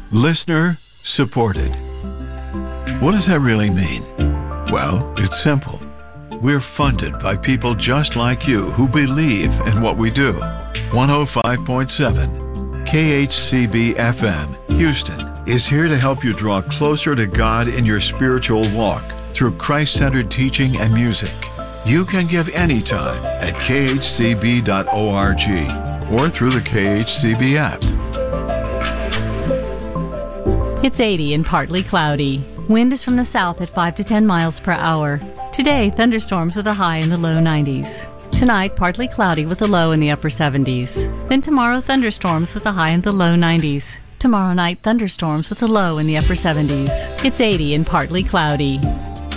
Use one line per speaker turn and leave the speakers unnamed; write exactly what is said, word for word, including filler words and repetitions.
Listener supported. What does that really mean? Well, it's simple. We're funded by people just like you who believe in what we do. one oh five point seven K H C B F M, Houston, is here to help you draw closer to God in your spiritual walk through Christ-centered teaching and music. You can give anytime at k h c b dot org or through the K H C B app.
It's eighty and partly cloudy. Wind is from the south at five to ten miles per hour. Today, thunderstorms with a high in the low nineties. Tonight, partly cloudy with a low in the upper seventies. Then tomorrow, thunderstorms with a high in the low nineties. Tomorrow night, thunderstorms with a low in the upper seventies. It's eighty and partly cloudy.